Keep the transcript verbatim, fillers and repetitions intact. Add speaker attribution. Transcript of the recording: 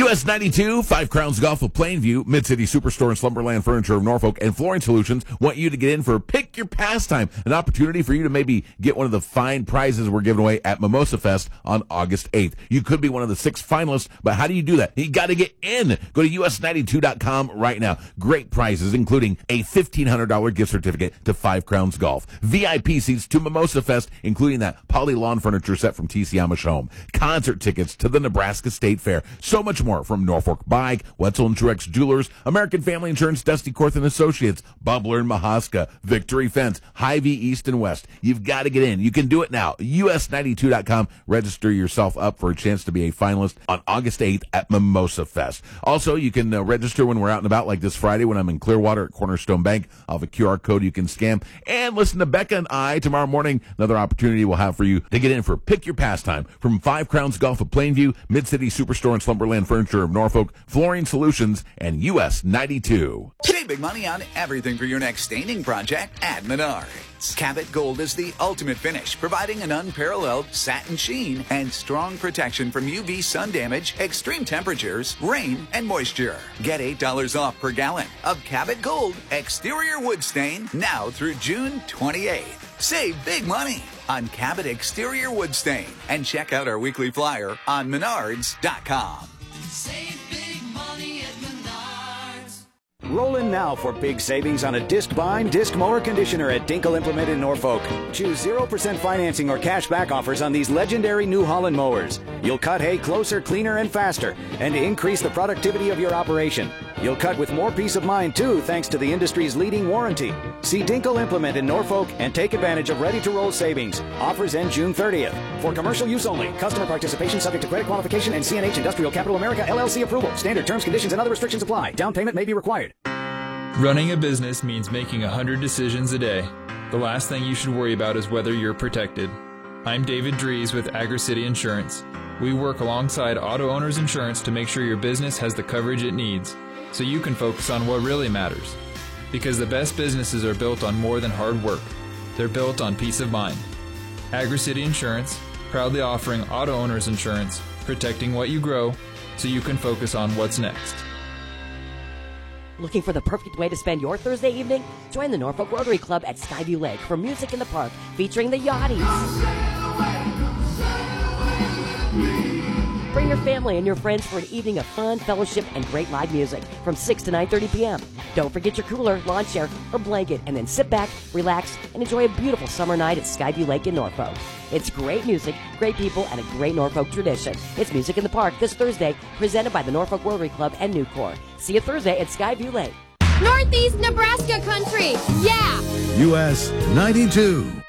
Speaker 1: U S ninety-two, Five Crowns Golf of Plainview, Mid-City Superstore and Slumberland Furniture of Norfolk, and Flooring Solutions want you to get in for Pick Your Pastime, an opportunity for you to maybe get one of the fine prizes we're giving away at Mimosa Fest on August eighth. You could be one of the six finalists, but how do you do that? You got to get in. Go to U S ninety-two dot com right now. Great prizes, including a fifteen hundred dollars gift certificate to Five Crowns Golf, V I P seats to Mimosa Fest, including that Poly Lawn Furniture set from T C Amish Home, concert tickets to the Nebraska State Fair, so much more from Norfolk Bike, Wetzel and Truex Jewelers, American Family Insurance, Dusty Korth and Associates, Bubbler and Mahaska, Victory Fence, Hy-Vee East and West. You've got to get in. You can do it now. U S ninety-two dot com. Register yourself up for a chance to be a finalist on August eighth at Mimosa Fest. Also, you can uh, register when we're out and about, like this Friday when I'm in Clearwater at Cornerstone Bank. I'll have a Q R code you can scan. And listen to Becca and I tomorrow morning. Another opportunity we'll have for you to get in for Pick Your Pastime from Five Crowns Golf of Plainview, Mid-City Superstore and Slumberland Furniture of Norfolk, Flooring Solutions, and U S ninety-two.
Speaker 2: Save big money on everything for your next staining project at Menards. Cabot Gold is the ultimate finish, providing an unparalleled satin sheen and strong protection from U V sun damage, extreme temperatures, rain, and moisture. Get eight dollars off per gallon of Cabot Gold Exterior Wood Stain now through June twenty-eighth. Save big money on Cabot Exterior Wood Stain and check out our weekly flyer on menards dot com.
Speaker 3: Save big money at Menards.
Speaker 4: Roll in now for big savings on a disc bind, disc mower conditioner at Dinkle Implement in Norfolk. Choose zero percent financing or cash back offers on these legendary New Holland mowers. You'll cut hay closer, cleaner, and faster, and increase the productivity of your operation. You'll cut with more peace of mind, too, thanks to the industry's leading warranty. See Dinkle Implement in Norfolk and take advantage of ready-to-roll savings. Offers end June thirtieth. For commercial use only. Customer participation subject to credit qualification and C N H Industrial Capital America L L C approval. Standard terms, conditions, and other restrictions apply. Down payment may be required.
Speaker 5: Running a business means making one hundred decisions a day. The last thing you should worry about is whether you're protected. I'm David Dries with Agri-City Insurance. We work alongside Auto Owners Insurance to make sure your business has the coverage it needs, so you can focus on what really matters. Because the best businesses are built on more than hard work. They're built on peace of mind. Agri-City Insurance, proudly offering Auto Owners Insurance, protecting what you grow, so you can focus on what's next.
Speaker 6: Looking for the perfect way to spend your Thursday evening? Join the Norfolk Rotary Club at Skyview Lake for music in the park featuring the Yachties. Bring your family and your friends for an evening of fun, fellowship, and great live music from six to nine thirty p.m. Don't forget your cooler, lawn chair, or blanket, and then sit back, relax, and enjoy a beautiful summer night at Skyview Lake in Norfolk. It's great music, great people, and a great Norfolk tradition. It's Music in the Park this Thursday, presented by the Norfolk Rotary Club and Nucor. See you Thursday at Skyview Lake.
Speaker 7: Northeast Nebraska country, yeah!
Speaker 8: U S ninety-two.